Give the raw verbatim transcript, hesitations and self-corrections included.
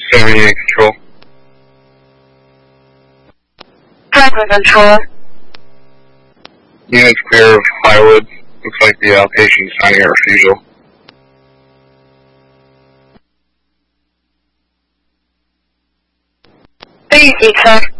seventy-eight control. Franklin control. Units clear of Highwood. Looks like the outpatient is signing a refusal. Thank you, sir.